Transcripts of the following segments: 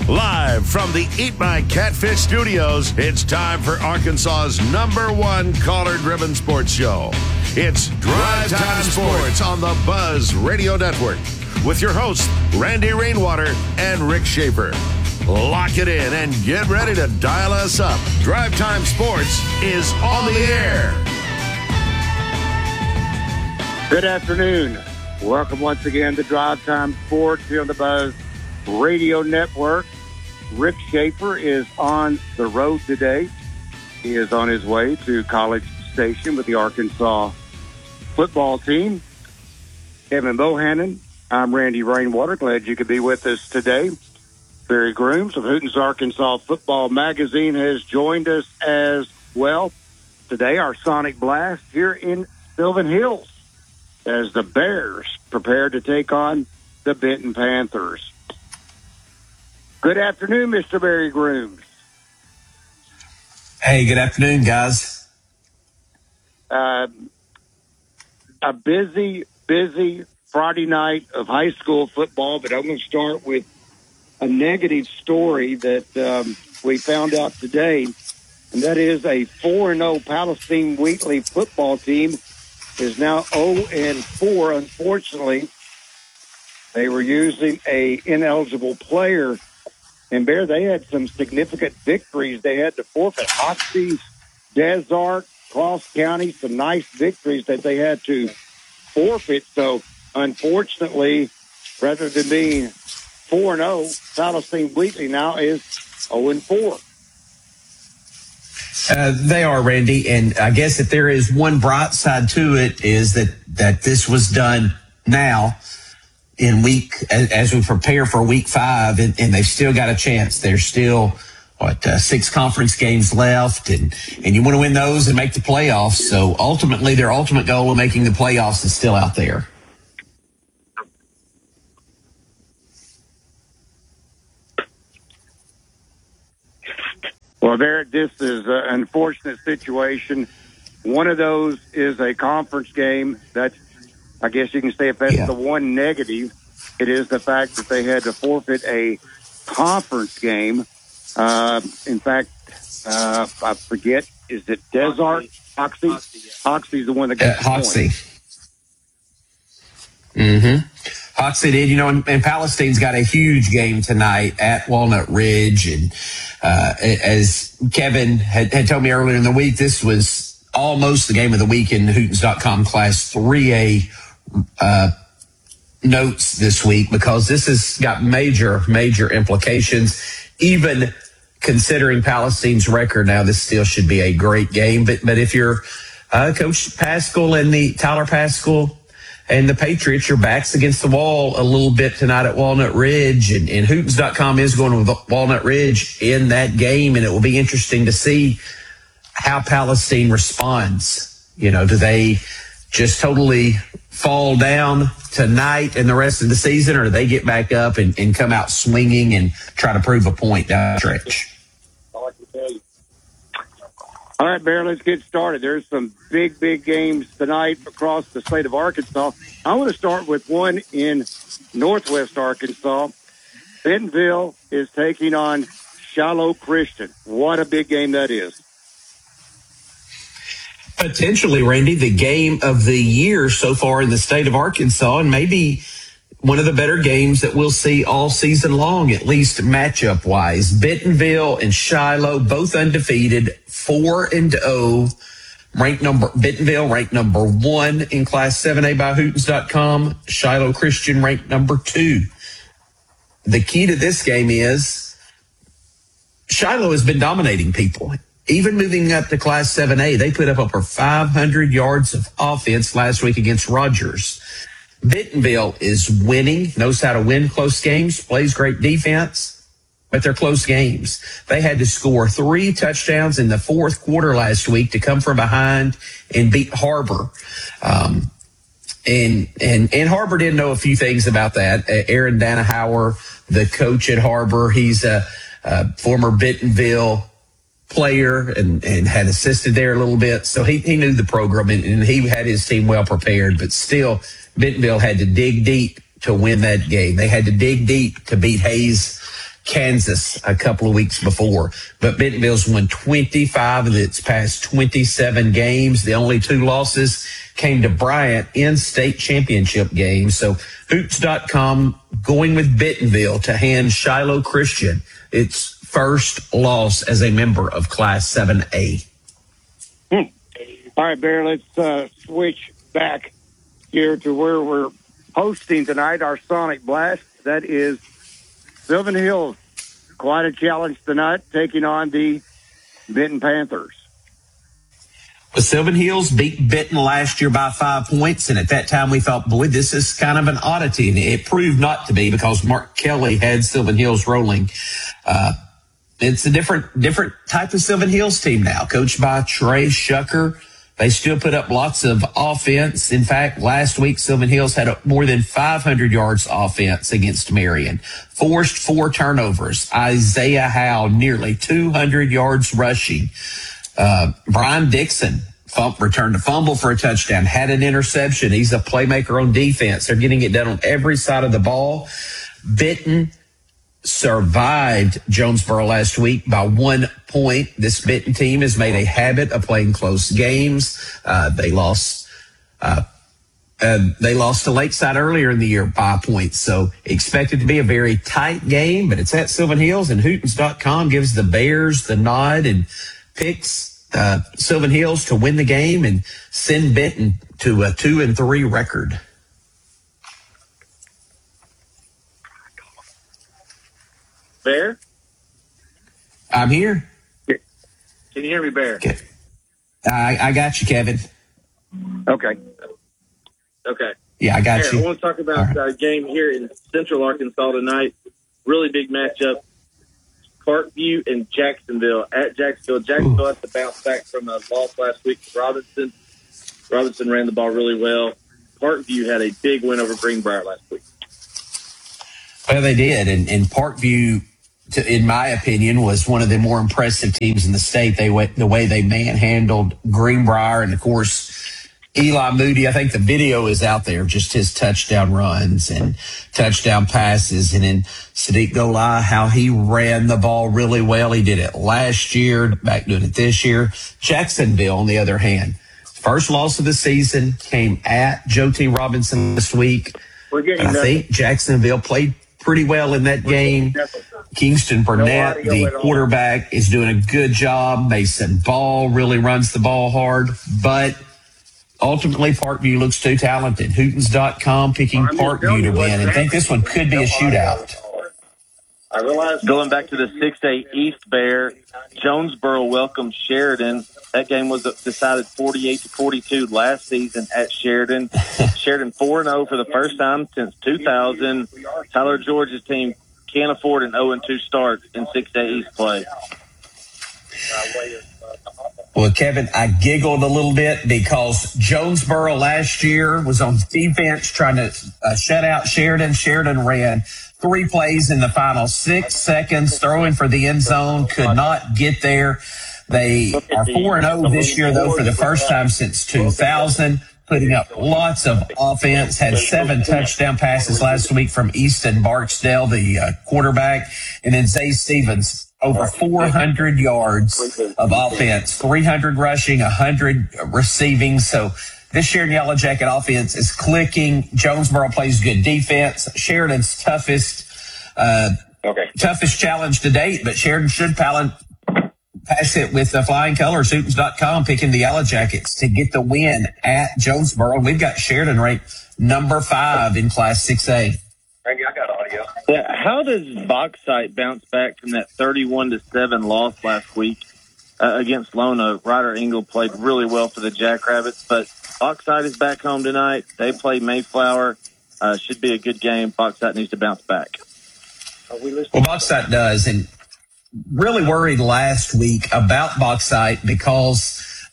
Live from the Eat My Catfish studios, it's time for Arkansas's #1 caller-driven sports show. It's Drive Time Sports on the Buzz Radio Network with your hosts, Randy Rainwater and Rick Schaefer. Lock it in and get ready to dial us up. Drive Time Sports is on the air. Good afternoon. Welcome once again to Drive Time Sports here on the Buzz Radio Network. Rick Schaefer is on the road today. He is on his way to College Station with the Arkansas football team. Kevin Bohannon, I'm Randy Rainwater. Glad you could be with us today. Barry Grooms of Hooten's Arkansas Football Magazine has joined us as well. Today, our Sonic Blast here in Sylvan Hills as the Bears prepare to take on the Benton Panthers. Good afternoon, Mr. Barry Grooms. Hey, good afternoon, guys. A busy Friday night of high school football, but I'm going to start with a negative story that we found out today, and that is a 4-0 Palestine Wheatley football team is now 0-4. Unfortunately, they were using a ineligible player. And Bear, they had some significant victories. They had to forfeit Hoxie, Desart, Cross County, some nice victories that they had to forfeit. So, unfortunately, rather than being 4-0, Palestine Wheatley now is 0-4. They are, Randy, and I guess if there is one bright side to it is that this was done now in as we prepare for week 5, and they've still got a chance. There's still 6 conference games left, and you want to win those and make the playoffs. So ultimately, their ultimate goal of making the playoffs is still out there. Well, this is an unfortunate situation. One of those is a conference game. That's, I guess you can say, if that's the one negative, it is the fact that they had to forfeit a conference game. In fact, I forget, is it Desart? Hoxie? Hoxie's the one that got Hoxie. Mm-hmm. Hoxie did, and Palestine's got a huge game tonight at Walnut Ridge. And as Kevin had told me earlier in the week, this was almost the game of the week in Hootens.com Class 3A notes this week, because this has got major implications. Even considering Palestine's record now, this still should be a great game. But if you're Coach Pascal and the Tyler Pascal and the Patriots, your back's against the wall a little bit tonight at Walnut Ridge, and Hootens.com is going with Walnut Ridge in that game, and it will be interesting to see how Palestine responds. Do they just totally fall down tonight and the rest of the season, or do they get back up and come out swinging and try to prove a point down the stretch? All right, Bear, let's get started. There's some big games tonight across the state of Arkansas. I want to start with one in northwest Arkansas. Bentonville is taking on Shiloh Christian. What a big game that is. Potentially, Randy, the game of the year so far in the state of Arkansas, and maybe one of the better games that we'll see all season long, at least matchup-wise. Bentonville and Shiloh, both undefeated, 4-0. Bentonville ranked number 1 in Class 7A by Hootens.com. Shiloh Christian ranked number 2. The key to this game is Shiloh has been dominating people. Even moving up to Class 7A, they put up over 500 yards of offense last week against Rogers. Bentonville is winning, knows how to win close games, plays great defense, but they're close games. They had to score 3 touchdowns in the fourth quarter last week to come from behind and beat Harbor. And Harbor did know a few things about that. Aaron Danahauer, the coach at Harbor, he's a former Bentonville player and had assisted there a little bit. So he knew the program and he had his team well prepared, but still Bentonville had to dig deep to win that game. They had to dig deep to beat Hayes Kansas a couple of weeks before. But Bentonville's won 25 of its past 27 games. The only 2 losses came to Bryant in state championship games. So Hoops.com going with Bentonville to hand Shiloh Christian its first loss as a member of Class 7A. All right, Bear, let's switch back here to where we're hosting tonight, our Sonic Blast. That is Sylvan Hills. Quite a challenge tonight, taking on the Benton Panthers. Well, Sylvan Hills beat Benton last year by 5 points, and at that time we thought, boy, this is kind of an oddity, and it proved not to be because Mark Kelly had Sylvan Hills rolling. It's a different type of Sylvan Hills team now, coached by Trey Shucker. They still put up lots of offense. In fact, last week, Sylvan Hills had more than 500 yards offense against Marion. Forced 4 turnovers. Isaiah Howe, nearly 200 yards rushing. Brian Dixon returned a fumble for a touchdown, had an interception. He's a playmaker on defense. They're getting it done on every side of the ball. Benton survived Jonesboro last week by 1 point. This Benton team has made a habit of playing close games. They lost to Lakeside earlier in the year by points. So expected to be a very tight game, but it's at Sylvan Hills, and Hootens.com gives the Bears the nod and picks Sylvan Hills to win the game and send Benton to a 2-3 record. Bear? I'm here. Can you hear me, Bear? Okay. I got you, Kevin. Okay. Yeah, I got you. I want to talk about our game here in Central Arkansas tonight. Really big matchup. Parkview and Jacksonville at Jacksonville. Jacksonville has to bounce back from a loss last week to Robinson. Robinson ran the ball really well. Parkview had a big win over Greenbrier last week. Well, they did, and Parkview, in my opinion, was one of the more impressive teams in the state. The way they manhandled Greenbrier, and of course Eli Moody. I think the video is out there, just his touchdown runs and touchdown passes, and then Sadiq Golai, how he ran the ball really well. He did it last year, back doing it this year. Jacksonville, on the other hand, first loss of the season came at Joe T. Robinson this week. I think Jacksonville played pretty well in that game. Kingston Burnett, the quarterback, is doing a good job. Mason Ball really runs the ball hard, but ultimately Parkview looks too talented. Hootens.com picking Parkview to win, and think this one could be a shootout. I realize going back to the 6A East, Bear, Jonesboro welcomed Sheridan. That game was decided 48-42 last season at Sheridan. Sheridan 4-0 for the first time since 2000. Tyler George's team can't afford an 0-2 start in 6A East play. Well, Kevin, I giggled a little bit because Jonesboro last year was on defense trying to shut out Sheridan. Sheridan ran 3 plays in the final 6 seconds, throwing for the end zone, could not get there. They are 4-0 this year, though, for the first time since 2000, putting up lots of offense, had 7 touchdown passes last week from Easton Barksdale, the quarterback, and then Zay Stevens, over 400 yards of offense, 300 rushing, 100 receiving. So this Sheridan Yellow Jacket offense is clicking. Jonesboro plays good defense. Sheridan's toughest challenge to date, but Sheridan should pass it with the flying colors. Hootens.com picking the Yellow Jackets to get the win at Jonesboro. We've got Sheridan ranked number 5 in Class 6A. I got audio. Yeah, how does Bauxite bounce back from that 31-7 loss last week against Lona? Ryder Engel played really well for the Jackrabbits, but Bauxite is back home tonight. They play Mayflower. Should be a good game. Bauxite needs to bounce back. Well, Bauxite does, and really worried last week about Bauxite because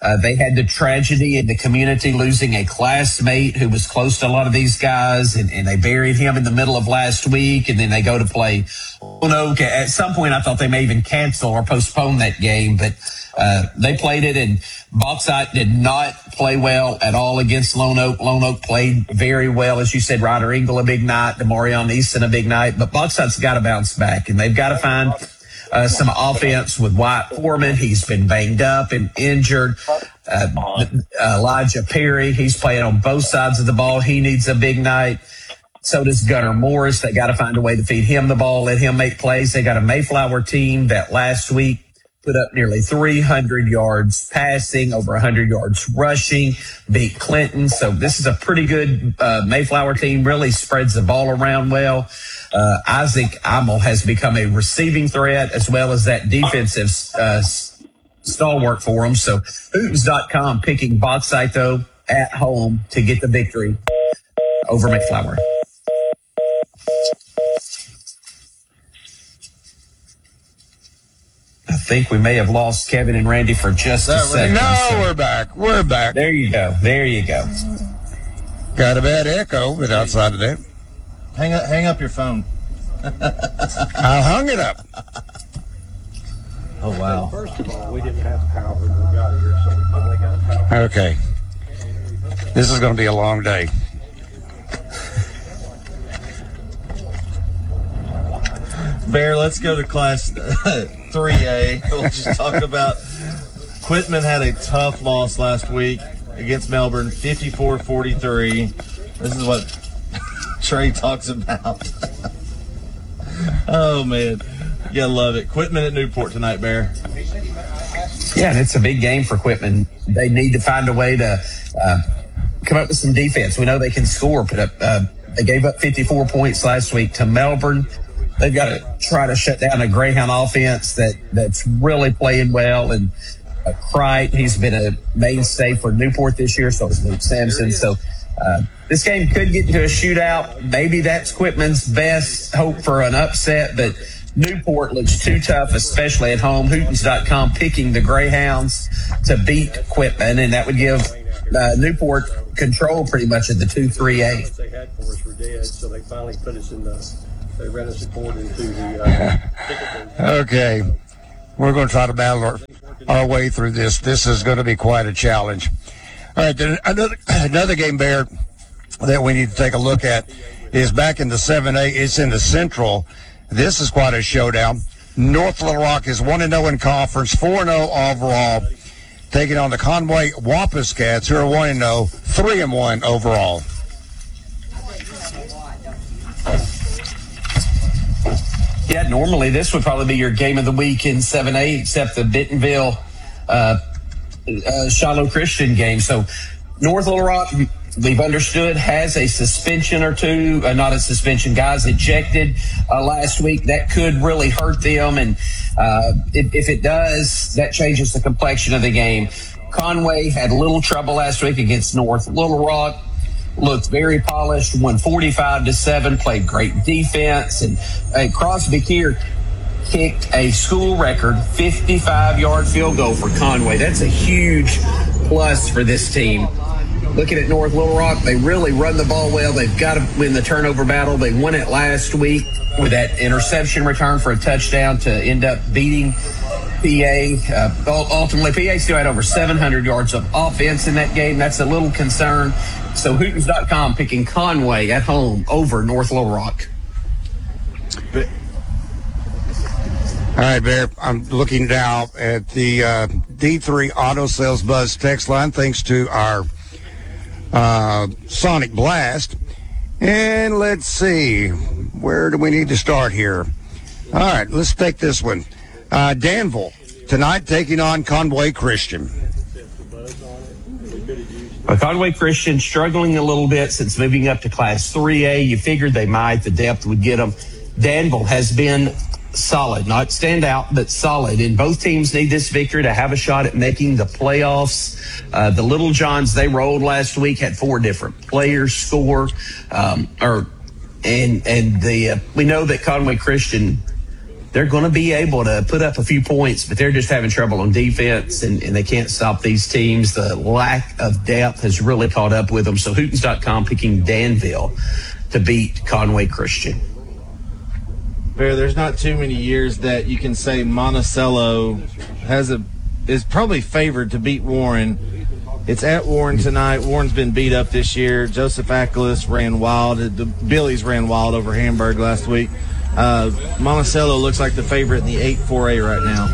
They had the tragedy in the community losing a classmate who was close to a lot of these guys, and they buried him in the middle of last week, and then they go to play Oak. At some point, I thought they may even cancel or postpone that game, but they played it, and Bauxite did not play well at all against Lone Oak. Lone Oak played very well. As you said, Ryder Engel a big night, DeMarion Easton a big night, but Bauxite's got to bounce back, and they've got to find some offense with Wyatt Foreman. He's been banged up and injured. Elijah Perry, he's playing on both sides of the ball. He needs a big night. So does Gunnar Morris. They got to find a way to feed him the ball, let him make plays. They got a Mayflower team that last week put up nearly 300 yards passing, over 100 yards rushing, beat Clinton. So this is a pretty good Mayflower team, really spreads the ball around well. Isaac Imel has become a receiving threat as well as that defensive stalwart for them. So Hootens.com picking Bauxite, though, at home to get the victory over Mayflower. I think we may have lost Kevin and Randy for just a second. No, we're back. We're back. There you go. There you go. Got a bad echo, but outside of that. Hang up your phone. I hung it up. Oh, wow. First of all, we didn't have power when we got here, so we finally got power. Okay. This is going to be a long day. Bear, let's go to Class 3A. We'll just talk about Quitman had a tough loss last week against Melbourne, 54-43. This is what Trey talks about. Oh, man. You love it. Quitman at Newport tonight, Bear. Yeah, and it's a big game for Quitman. They need to find a way to come up with some defense. We know they can score, but they gave up 54 points last week to Melbourne. They've got to try to shut down a Greyhound offense that's really playing well. And Crite, he's been a mainstay for Newport this year, so is Luke Sampson. So this game could get into a shootout. Maybe that's Quitman's best hope for an upset, but Newport looks too tough, especially at home. Hootens.com picking the Greyhounds to beat Quitman, and that would give Newport control pretty much of the 2-3A. They had for us were dead, so they finally put us in they ran us according to the ticket. Okay. We're going to try to battle our way through this. This is going to be quite a challenge. All right, then another game, Bear, that we need to take a look at is back in the 7A. It's in the Central. This is quite a showdown. North Little Rock is 1-0 in conference, 4-0 overall, taking on the Conway Wampus Cats, who are 1-0, 3-1 overall. Yeah, normally this would probably be your game of the week in 7A, except the Bentonville Shiloh Christian game. So North Little Rock, we've understood, has a suspension or two, not a suspension, guys ejected last week. That could really hurt them, and if it does, that changes the complexion of the game. Conway had a little trouble last week against North Little Rock. Looked very polished, won 45-7, played great defense, and Crosby Keir kicked a school record 55-yard field goal for Conway. That's a huge plus for this team. Looking at North Little Rock, they really run the ball well. They've got to win the turnover battle. They won it last week with that interception return for a touchdown to end up beating PA. Ultimately, PA still had over 700 yards of offense in that game. That's a little concern. So Hootens.com picking Conway at home over North Little Rock. All right, Bear, I'm looking now at the D3 Auto Sales Buzz text line, thanks to our Sonic Blast. And let's see, where do we need to start here? All right, let's take this one. Danville, tonight taking on Conway Christian. Conway Christian struggling a little bit since moving up to Class 3A. You figured they might. The depth would get them. Danville has been solid, not stand out, but solid. And both teams need this victory to have a shot at making the playoffs. The Little Johns, they rolled last week, had 4 different players score. We know that Conway Christian they're going to be able to put up a few points, but they're just having trouble on defense, and they can't stop these teams. The lack of depth has really caught up with them. So Hootens.com picking Danville to beat Conway Christian. Bear, there's not too many years that you can say Monticello is probably favored to beat Warren. It's at Warren tonight. Warren's been beat up this year. Joseph Ackles ran wild. The Billies ran wild over Hamburg last week. Monticello looks like the favorite in the 8-4A right now.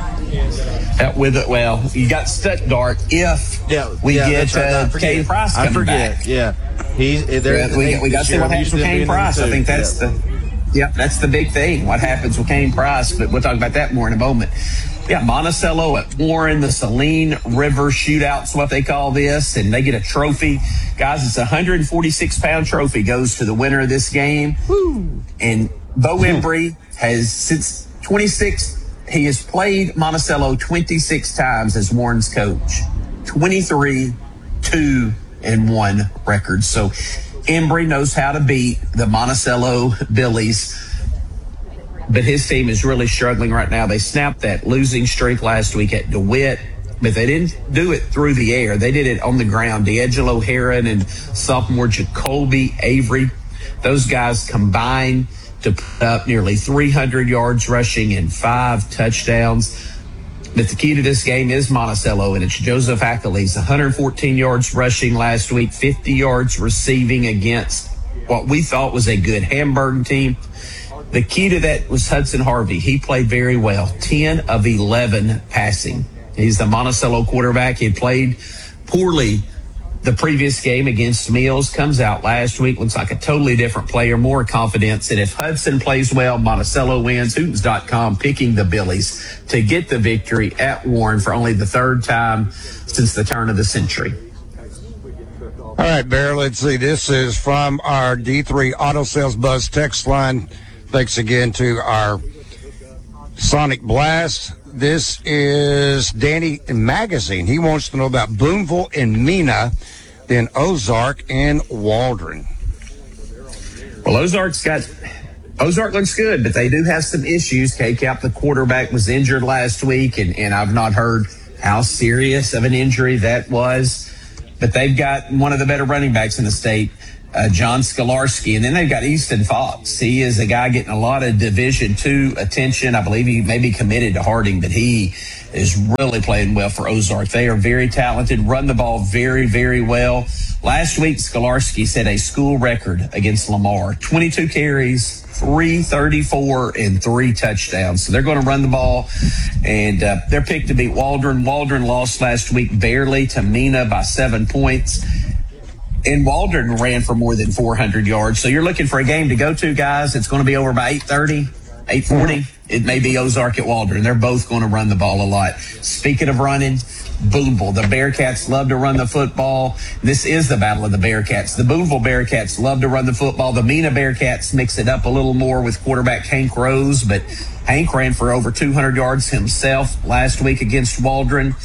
You got Stuttgart if we get Kane Price coming back. Yeah, we got to see what happens with Kane Price. I think that's that's the big thing. What happens with Kane Price? But we'll talk about that more in a moment. Yeah, Monticello at Warren, the Saline River Shootout's what they call this, and they get a trophy. Guys, it's a 146-pound trophy goes to the winner of this game. Woo. And Bo Embry has, since 26, he has played Monticello 26 times as Warren's coach. 23-2-1 record. So Embry knows how to beat the Monticello Billies. But his team is really struggling right now. They snapped that losing streak last week at DeWitt, but they didn't do it through the air. They did it on the ground. D'Angelo Heron and sophomore Jacoby Avery, those guys combined to put up nearly 300 yards rushing and 5 touchdowns. But the key to this game is Monticello, and it's Joseph Ackles, 114 yards rushing last week, 50 yards receiving against what we thought was a good Hamburg team. The key to that was Hudson Harvey. He played very well, 10 of 11 passing. He's the Monticello quarterback. He played poorly the previous game against Mills, comes out last week, looks like a totally different player, more confidence. And if Hudson plays well, Monticello wins. Hootens.com picking the Billies to get the victory at Warren for only the third time since the turn of the century. All right, Bear, let's see. This is from our D3 Auto Sales Buzz text line. Thanks again to our Sonic Blast. This is Danny Magazine. He wants to know about Boonville and Mena, then Ozark and Waldron. Well, Ozark looks good, but they do have some issues. K-Cap, the quarterback, was injured last week, and I've not heard how serious of an injury that was. But they've got one of the better running backs in the state, John Skolarski. And then they've got Easton Fox. He is a guy getting a lot of Division II attention. I believe he may be committed to Harding, but he is really playing well for Ozark. They are very talented, run the ball very, very well. Last week, Skolarski set a school record against Lamar, 22 carries, 334, and 3 touchdowns. So they're going to run the ball, and they're picked to beat Waldron. Waldron lost last week barely to Mena by 7 points. And Waldron ran for more than 400 yards. So you're looking for a game to go to, guys. It's going to be over by 8:30, 8:40. It may be Ozark at Waldron. They're both going to run the ball a lot. Speaking of running, Boonville. The Bearcats love to run the football. This is the battle of the Bearcats. The Boonville Bearcats love to run the football. The Mena Bearcats mix it up a little more with quarterback Hank Rose, but Hank ran for over 200 yards himself last week against Waldron.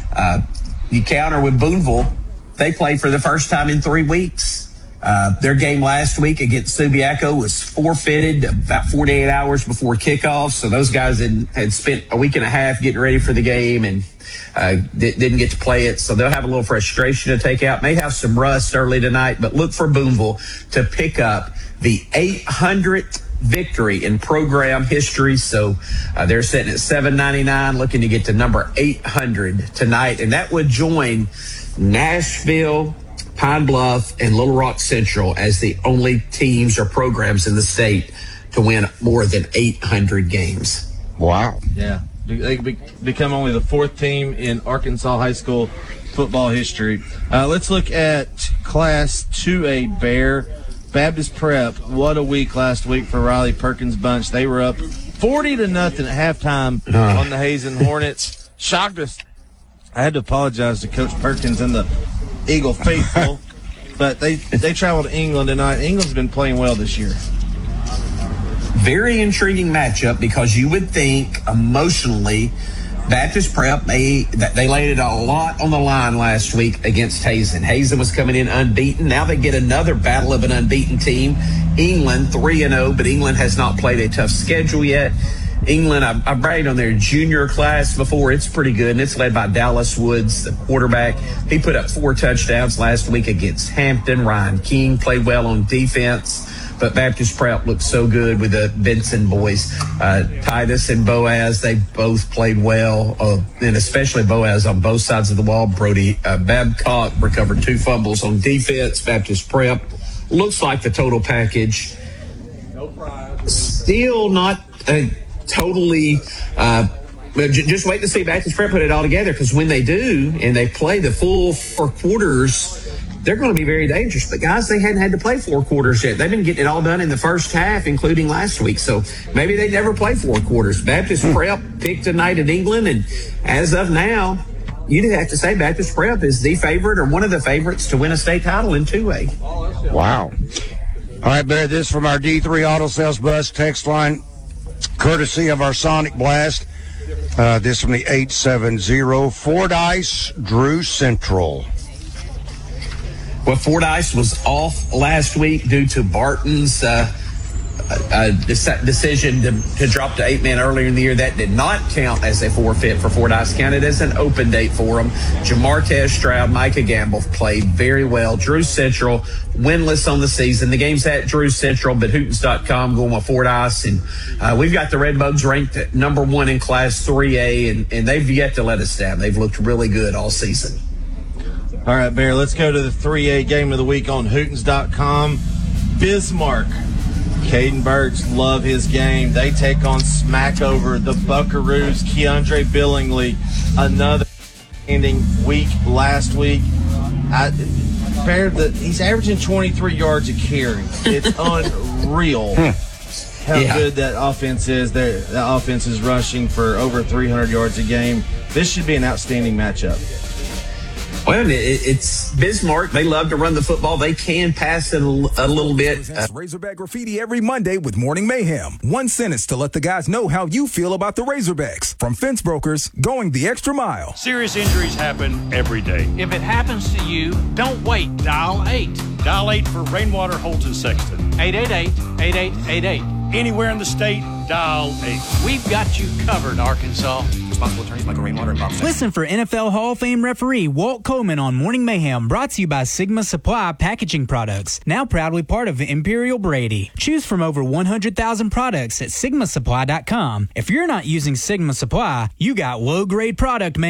You counter with Boonville. They played for the first time in 3 weeks. Their game last week against Subiaco was forfeited about 48 hours before kickoff. So those guys had spent a week and a half getting ready for the game and didn't get to play it. So they'll have a little frustration to take out. May have some rust early tonight, but look for Boonville to pick up the 800th victory in program history. So they're sitting at 799, looking to get to number 800 tonight. And that would join Nashville, Pine Bluff, and Little Rock Central as the only teams or programs in the state to win more than 800 games. Wow. Yeah. They become only the 4th team in Arkansas high school football history. Let's look at Class 2A Bear. Baptist Prep, what a week last week for Riley Perkins' bunch. They were up 40-0 at halftime on the Hazen Hornets. Shocked us. I had to apologize to Coach Perkins and the Eagle faithful, but they traveled to England tonight. England's been playing well this year. Very intriguing matchup because you would think emotionally Baptist Prep, they laid it a lot on the line last week against Hazen. Hazen was coming in unbeaten. Now they get another battle of an unbeaten team. England 3-0, but England has not played a tough schedule yet. England, I bragged on their junior class before. It's pretty good, and it's led by Dallas Woods, the quarterback. He put up 4 touchdowns last week against Hampton. Ryan King played well on defense. But Baptist Prep looked so good with the Benson boys. Titus and Boaz, they both played well, and especially Boaz on both sides of the ball. Brody Babcock recovered 2 fumbles on defense. Baptist Prep looks like the total package. Still not totally just wait to see Baptist Prep put it all together, because when they do and they play the full 4 quarters, they're going to be very dangerous. But, guys, they hadn't had to play 4 quarters yet. They've been getting it all done in the first half, including last week. So maybe they never play 4 quarters. Baptist Prep picked tonight in England, and as of now, you'd have to say Baptist Prep is the favorite or one of the favorites to win a state title in 2A. Wow. All right, Barry, this from our D3 Auto Sales Bus text line, courtesy of our Sonic Blast. This from the 870 Fordyce Drew Central. Well, Fordyce was off last week due to Barton's decision to drop to 8-man earlier in the year. That did not count as a forfeit for Fordyce. Counted as an open date for him. Jamartez Stroud, Micah Gamble played very well. Drew Central winless on the season. The game's at Drew Central, but Hootens.com going with Fordyce. And we've got the Redbugs ranked at number 1 in Class 3A, and they've yet to let us down. They've looked really good all season. All right, Bear, let's go to the 3A game of the week on Hootens.com. Bismarck. Caden Burks, love his game. They take on Smackover, the Buckaroos. Keandre Billingsley, another ending week last week. He's averaging 23 yards a carry. It's unreal how good that offense is. The offense is rushing for over 300 yards a game. This should be an outstanding matchup. Well, it's Bismarck. They love to run the football. They can pass it a little bit. Razorback Graffiti every Monday with Morning Mayhem. 1 sentence to let the guys know how you feel about the Razorbacks. From Fence Brokers, going the extra mile. Serious injuries happen every day. If it happens to you, don't wait. Dial 8. Dial 8 for Rainwater, Holtz, and Sexton. 888-8888. Anywhere in the state, dial 8. We've got you covered, Arkansas. Responsible attorneys Michael Rainwater and Bob Sexton. Listen for NFL Hall of Fame referee Walt Coleman on Morning Mayhem, brought to you by Sigma Supply Packaging Products, now proudly part of Imperial Brady. Choose from over 100,000 products at SigmaSupply.com. If you're not using Sigma Supply, you got low-grade product, man.